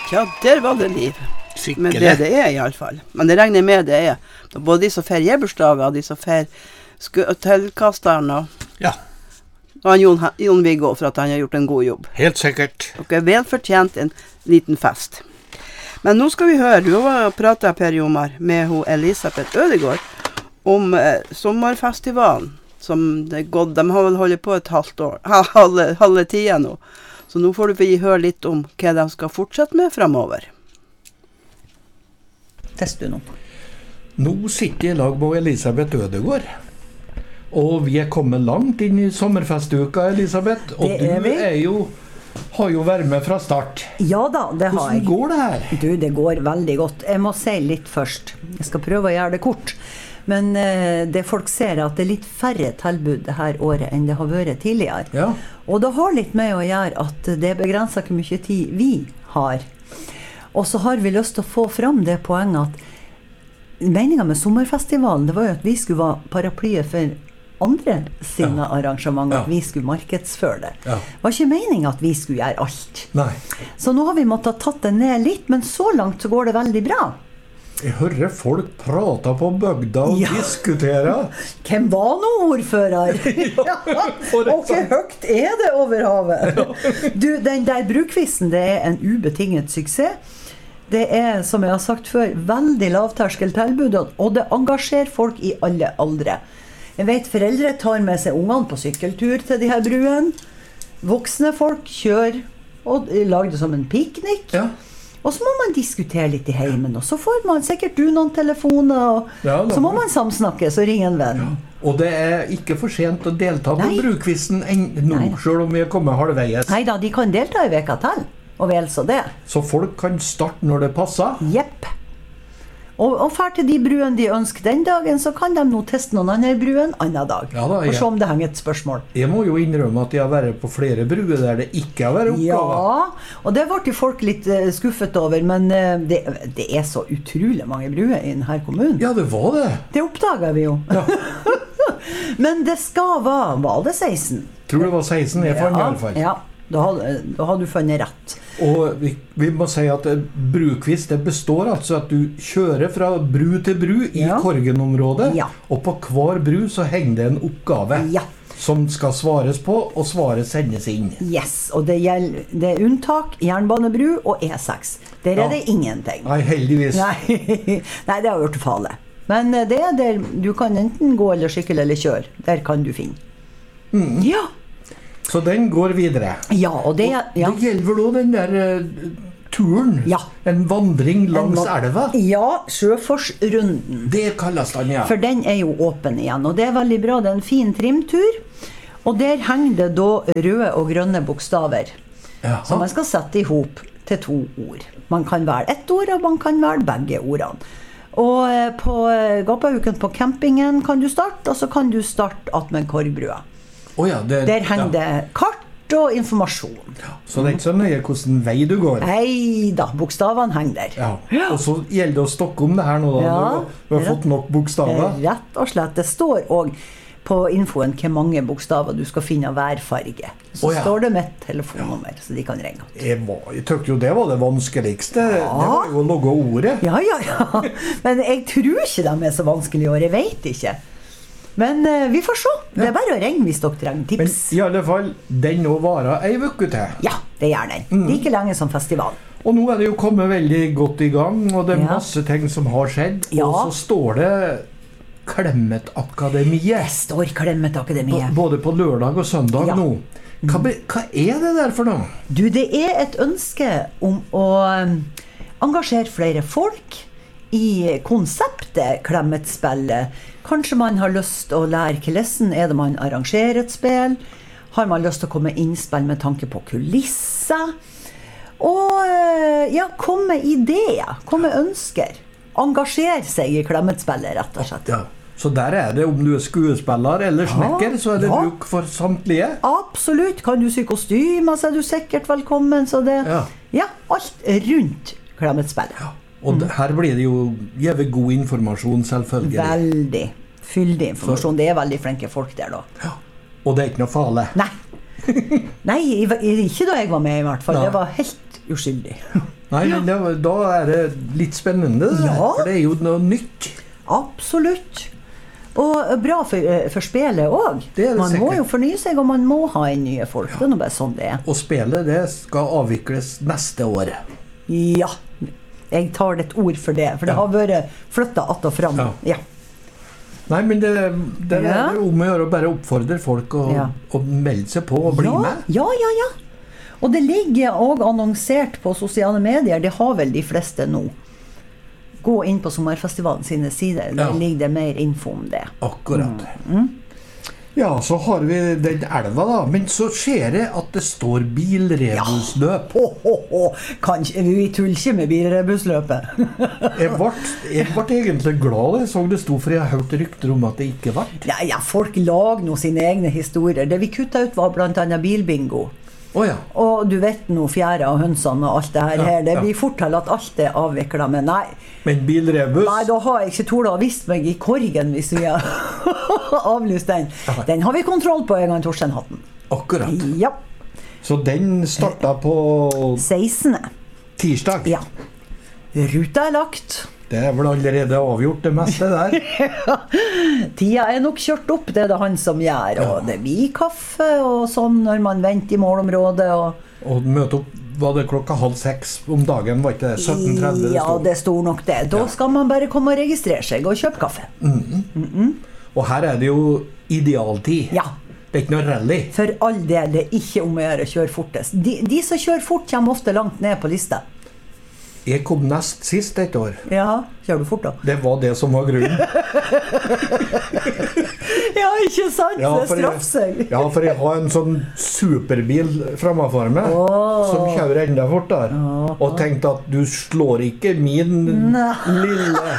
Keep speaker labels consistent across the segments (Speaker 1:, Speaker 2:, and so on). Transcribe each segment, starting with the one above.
Speaker 1: Ja, der var det liv.
Speaker 2: Skikkelig.
Speaker 1: Men det er I alle fall. Men det regner med det er. Både de som fer jebbursdager, de som fer tilkasteren
Speaker 2: Ja,
Speaker 1: og han Jon-Viggo for at han har gjort en god jobb.
Speaker 2: helt sikkert.
Speaker 1: Dere er velfortjent en liten fest. Men nå skal vi høre, du har pratet, Per Jomar, med hun Elisabeth Ødegård om sommerfestivalen, som det gått, de har vel holdt på et halvt år, halve tiden nå. Så nå får du høre litt om hva de skal fortsette med fremover.
Speaker 3: Test du nå.
Speaker 2: Nå sitter jeg I lag med Elisabeth Ødegård. Og vi er kommet langt inn I sommerfestuka, Elisabeth. Og
Speaker 3: Det er vi.
Speaker 2: har jo vært med fra start.
Speaker 3: Ja da, det har
Speaker 2: Hvordan
Speaker 3: jeg.
Speaker 2: går det her?
Speaker 3: Du, det går veldig godt. Jeg må si litt først. Jeg skal prøve å gjøre det kort. Men det folk ser er at det er litt færre tilbud det her året enn det har vært tidligere.
Speaker 2: Ja.
Speaker 3: Og det har litt med å gjøre at det begrenser hvor mye tid vi har. Og så har vi lyst til å få fram det poenget at meningen med sommerfestivalen, det var jo at vi skulle være paraplyet for andre sine arrangementer, at vi skulle markedsføre det.
Speaker 2: Ja.
Speaker 3: Det var ikke meningen at vi skulle gjøre alt.
Speaker 2: Nei.
Speaker 3: Så nå har vi måttet tatt det ned litt, men så langt så går det veldig bra.
Speaker 2: Jeg hører folk prate på bygda og diskutere.
Speaker 3: Hvem var nå ordfører? Og hvor høyt er det over havet? Du, den der brukvisten, det er en ubetinget suksess. Det er, som jeg har sagt før, veldig lavterskeltilbud, og det engasjerer folk I alle aldre. Jeg vet foreldre tar med seg ungene på sykkeltur til de her bruen. Voksne folk kjører og lager det som en piknik.
Speaker 2: Ja.
Speaker 3: Og så må man diskutere litt I heimen, og så får man sikkert du noen telefoner, og så må man samsnakke, så ringer en venn.
Speaker 2: Og det er ikke for sent å delta på
Speaker 3: Nei.
Speaker 2: brukvisten nå, selv om vi er kommet halvveis.
Speaker 3: Neida, de kan delta I veka til, og vel så det.
Speaker 2: Så folk kan starte når det passer.
Speaker 3: Jepp. Og fær til de bruen de ønsker den dagen, så kan de nå teste noen andre bruen annen dag.
Speaker 2: Ja da,
Speaker 3: og se om det henger et spørsmål.
Speaker 2: Jeg må jo innrømme at jeg har vært på flere bruer der det ikke har vært oppgaver.
Speaker 3: Ja, og det ble jo folk litt skuffet over, men det er så utrolig mange bruer I denne kommunen.
Speaker 2: Ja, det var det.
Speaker 3: Det oppdaget vi jo.
Speaker 2: Ja.
Speaker 3: Men det skal være, var det 16?
Speaker 2: Tror det var 16 jeg fant I alle fall.
Speaker 3: Ja, da har du funnet rett.
Speaker 2: Og vi må si at brukvist, det består altså at du kjører fra bru til bru I Korgen-området, og på hver bru så henger det en oppgave som skal svares på, og svaret sendes inn.
Speaker 3: Yes, og det er unntak, jernbanebru og E6. Der er det ingenting.
Speaker 2: Nei, heldigvis.
Speaker 3: Nei, det har vært farlig. Men det er der du kan enten gå eller sykle eller kjøre. Der kan du finne. Ja.
Speaker 2: Så den går videre.
Speaker 3: Ja, og det
Speaker 2: gjelder vel også den der turen.
Speaker 3: Ja.
Speaker 2: En vandring langs elva.
Speaker 3: Ja, Sjøforsrunden.
Speaker 2: Det kalles den, ja.
Speaker 3: For den er jo åpen igjen, og det er veldig bra. Det er en fin trimtur. Og der henger det da røde og grønne bokstaver. Som man skal sette I hop til 2 ord. Man kan velge ett ord, og man kan velge begge ordene. Og på Gappauken på campingen kan du starte, og så kan du starte med Korgbrua. Der henger det kart og informasjon.
Speaker 2: Så det er ikke så nøye hvordan vei du går.
Speaker 3: Nei da, bokstavene henger der.
Speaker 2: Ja. Og så gjelder det å stokke om det her nå da. Du har fått nok bokstaver.
Speaker 3: Rett og slett. Det står også på infoen hvor mange bokstaver du skal finne av hver farge. Så står det med telefonnummer, så de kan ringe.
Speaker 2: Jeg tykte jo det var det vanskeligste. Det var jo å logge ordet.
Speaker 3: Ja. Men jeg tror ikke de er så vanskelige år. Jeg vet ikke. Men vi får se. Det er bare å ringe hvis dere trenger tips.
Speaker 2: Men I alle fall, den nå varer en uke til.
Speaker 3: Ja, det gjør den. Like lenge som festival.
Speaker 2: Og nå er det jo kommet veldig godt I gang, og det er masse ting som har skjedd. Og så står det Klemmetakademiet.
Speaker 3: Det står Klemmetakademiet.
Speaker 2: Både på lørdag og søndag nå. Hva er det der for noe?
Speaker 3: Du, det er et ønske om å engasjere flere folk I konseptet Klemmetspillet. Kanskje man har lyst til å lære hvordan er det man arrangerer et spill. Har man lyst til å komme med innspill med tanke på kulisser. Og komme med ideer, komme med ønsker. Engasjere seg I Klemmetspillet, rett og slett.
Speaker 2: Ja. Så der er det, om du er skuespiller eller snekker, så er det bruk for samtlige?
Speaker 3: Absolutt. Kan du sy kostymer, så er du sikkert velkommen. Så det, alt rundt Klemmetspillet.
Speaker 2: Ja. Og her blir det jo gjeve god informasjon, selvfølgelig.
Speaker 3: Veldig fyldig informasjon. Det er veldig flinke folk der da.
Speaker 2: Ja. Og det er ikke noe farlig?
Speaker 3: Nei. Nei, ikke da jeg var med I hvert fall. Det var helt uskyldig.
Speaker 2: Nei, men da det litt spennende, for det jo noe nytt.
Speaker 3: Absolutt. Og bra for spillet også. Man må jo fornye seg, og man må ha inn nye folk. Det noe bare sånn det
Speaker 2: Og spillet, det skal avvikles neste år.
Speaker 3: Ja, jeg tar et ord for det, for det har vært flyttet att og fram. Ja.
Speaker 2: Nei, men det om å gjøre å bare oppfordre folk å melde seg på og bli med.
Speaker 3: Ja. Og det ligger også annonsert på sosiale medier, det har vel de fleste nå. Gå inn på Sommerfestivalen sine sider, der ligger det mer info om det.
Speaker 2: Akkurat. Ja, så har vi den elva da, men så skjer det at det står bilrebusløp.
Speaker 3: Vi tuller ikke med bilrebusløpet.
Speaker 2: jeg ble egentlig glad jeg så det sto, for jeg har hørt rykter om at det ikke var.
Speaker 3: Ja, folk lager nå sine egne historier. Det vi kuttet ut var blant annet bilbingo. Og du vet nå fjæra og hønsene og alt det her. Det blir fort til at alt er avviklet, men nei.
Speaker 2: Men bilrebus?
Speaker 3: Nei, da har jeg ikke tålet å vist meg i korgen hvis vi har avlyst den. Den har vi kontroll på en gang Torstein Hatten.
Speaker 2: Akkurat.
Speaker 3: Ja.
Speaker 2: Så den startet på
Speaker 3: 16.
Speaker 2: tirsdag?
Speaker 3: Ja. Ruta lagt.
Speaker 2: Det vel allerede avgjort det meste der.
Speaker 3: Tida nok kjørt opp, det han som gjør. Og det blir kaffe og sånn når man venter i målområdet. Og
Speaker 2: møte opp, var det 5:30 om dagen, var ikke det? 17:30?
Speaker 3: Ja, det står nok det. Da skal man bare komme og registrere seg og kjøpe kaffe.
Speaker 2: Og her det jo idealtid.
Speaker 3: Ja.
Speaker 2: Det ikke noe rally.
Speaker 3: For all del, det ikke om å gjøre kjøre fortest. De som kjører fort kommer ofte langt ned på lista.
Speaker 2: Jeg kom nest sist et år.
Speaker 3: Ja, kjører du fort da?
Speaker 2: Det var det som var grunnen.
Speaker 3: Ja, ikke sant? Det straffer seg.
Speaker 2: Ja, for jeg har en sånn superbil fremmefør meg, som kjører enda fortere. Og tenkte at du slår ikke min lille...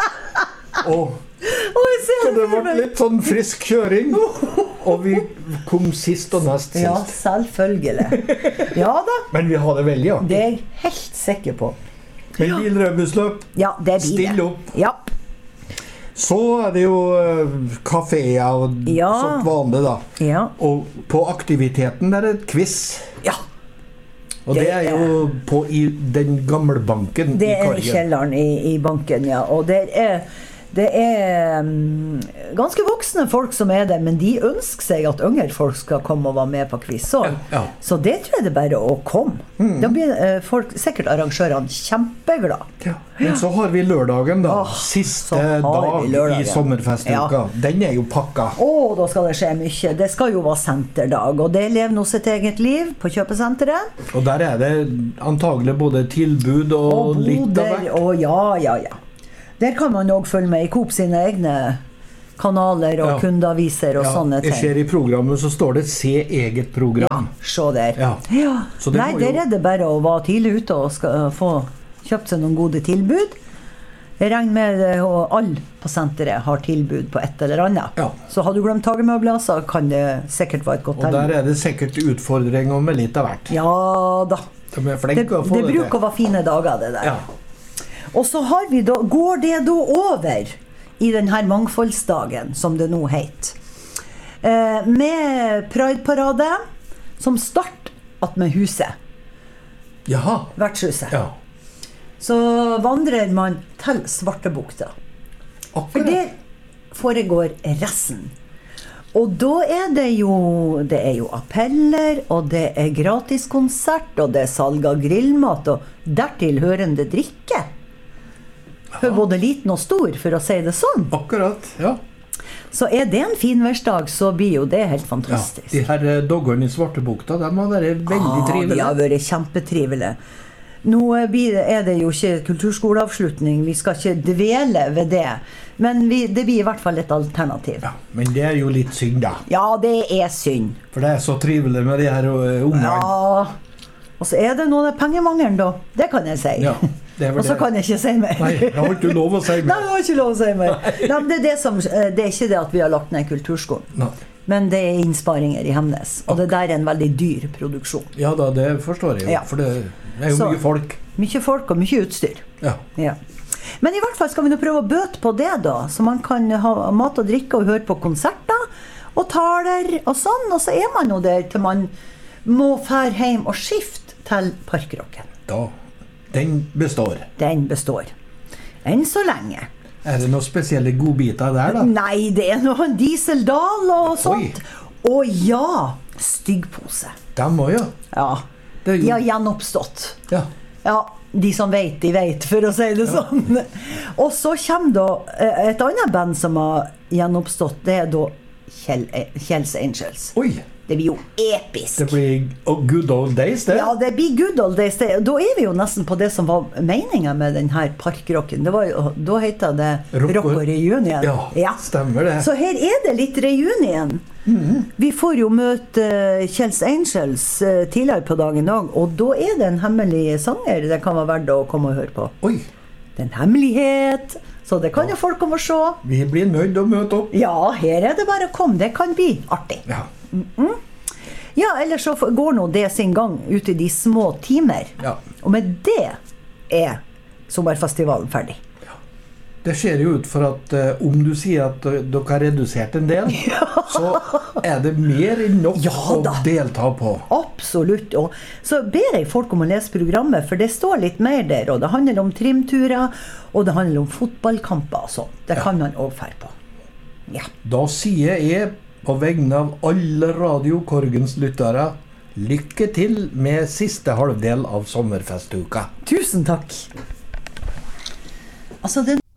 Speaker 2: Så det ble litt sånn frisk kjøring. Og vi kom sist og nest sist.
Speaker 3: Ja, selvfølgelig. Ja da.
Speaker 2: Men vi har det veldig artig.
Speaker 3: Det jeg helt sikker på.
Speaker 2: Men bilrebusløp,
Speaker 3: ja, det blir
Speaker 2: still opp.
Speaker 3: Ja.
Speaker 2: Så det jo kaféer og sånt vanlig da.
Speaker 3: Ja.
Speaker 2: Og på aktiviteten det et quiz.
Speaker 3: Ja.
Speaker 2: Og det jo på i den gamle banken i Korgen.
Speaker 3: Det i kjelleren i banken, ja. Og det ganske voksne folk som der, men de ønsker seg at yngre folk skal komme og være med på quiz. Så det tror jeg det bare å komme. Da blir folk, sikkert arrangørene, kjempeglade.
Speaker 2: Ja. Men så har vi lørdagen da, siste dag i sommerfestuka. Den jo pakka.
Speaker 3: Da skal det skje mye. Det skal jo være senterdag, og det lever nå sitt eget liv på kjøpesenteret.
Speaker 2: Og der det antagelig både tilbud og litt av hvert.
Speaker 3: Og ja. Der kan man også følge med i Coop sine egne kanaler og kundeaviser og sånne ting.
Speaker 2: Jeg ser i programmet så står det «Se eget program».
Speaker 3: Ja, se der. Ja. Nei, der det bare å være tidlig ute og skal få kjøpt seg noen gode tilbud. Jeg regner med at alle på senteret har tilbud på et eller annet. Så har du glemt tagemøbler, så kan det sikkert være et godt tilbud.
Speaker 2: Og der det sikkert utfordringer med litt av hvert.
Speaker 3: Ja da.
Speaker 2: De flinke å få
Speaker 3: det bruker å være fine dager, det der. Og så har vi da, går det da over i denne mangfoldsdagen, som det nå heter, med Pride-parade, som starter at med huset.
Speaker 2: Jaha.
Speaker 3: Vertshuset.
Speaker 2: Ja.
Speaker 3: Så vandrer man til Svartebukta. For der foregår resten. Og da det jo appeller, og det gratis konsert, og det salg av grillmat, og dertil hørende drikke. For både liten og stor, for å si det sånn.
Speaker 2: Akkurat, ja.
Speaker 3: Så det en finværsdag, så blir jo det helt fantastisk.
Speaker 2: Ja, de her doggerne i Svartebukta, de har vært veldig trivelige.
Speaker 3: De har vært kjempetrivelige. Nå det jo ikke kulturskoleavslutning, vi skal ikke dvele ved det, men det blir i hvert fall et alternativ.
Speaker 2: Ja, men det jo litt synd da.
Speaker 3: Ja, det synd.
Speaker 2: For det så trivelig med de her ungene.
Speaker 3: Ja, og så det noe pengemangelen da, det kan jeg si. Ja. Og så kan jeg ikke si mer.
Speaker 2: Nei, jeg har ikke lov å si mer.
Speaker 3: Nei, jeg har ikke lov å si mer. Nei, det ikke det at vi har lagt ned kulturskolen.
Speaker 2: Nei.
Speaker 3: Men det innsparinger i Hemnes. Og det der en veldig dyr produksjon.
Speaker 2: Ja da, det forstår jeg jo. For det jo så, mye folk.
Speaker 3: Mye folk og mye utstyr. Ja. Men i hvert fall skal vi nå prøve å bøte på det da. Så man kan ha mat og drikke og høre på konserter og taler og sånn. Og så man jo der til man må fære hjem og skifte til parkrocken.
Speaker 2: Da Den består.
Speaker 3: Den består. Enn så lenge.
Speaker 2: Det noen spesielle godbiter der da?
Speaker 3: Nei, det noen Dieseldal og sånt. Og ja, styggpose.
Speaker 2: De må jo.
Speaker 3: Ja, de har gjenoppstått.
Speaker 2: Ja.
Speaker 3: Ja, de som vet, de vet, for å si det sånn. Og så kommer da et annet band som har gjenoppstått, det da Hells Angels.
Speaker 2: Oi!
Speaker 3: Det blir jo episk.
Speaker 2: Det blir good old days, det.
Speaker 3: Ja, det blir good old days, det. Da vi jo nesten på det som var meningen med denne parkrocken. Det var jo, da heter det Rock og Reunion.
Speaker 2: Ja, stemmer det.
Speaker 3: Så her det litt reunion. Vi får jo møte Hells Angels tidligere på dagen også, og da det en hemmelig sanger det kan være verdt å komme og høre på.
Speaker 2: Oi!
Speaker 3: Det en hemmelighet, så det kan jo folk komme og se.
Speaker 2: Vi blir nødt å møte opp.
Speaker 3: Ja, her det bare å komme, det kan bli artig.
Speaker 2: Ja.
Speaker 3: Ja, ellers så går nå det sin gang ut I de små timer.
Speaker 2: Ja.
Speaker 3: Og med det sommerfestivalen ferdig.
Speaker 2: Ja. Det ser jo ut for at om du sier at dere har redusert en del, så det mer enn nok å delta på.
Speaker 3: Absolutt. Og så ber jeg folk om å lese programmet, for det står litt mer der, og det handler om trimturer, og det handler om fotballkamper og sånt. Det kan man også fære på. Ja.
Speaker 2: Da sier jeg på vegne av alle Radio Korgens lyttere, lykke til med siste halvdel av sommerfestuka.
Speaker 3: Tusen takk. Altså,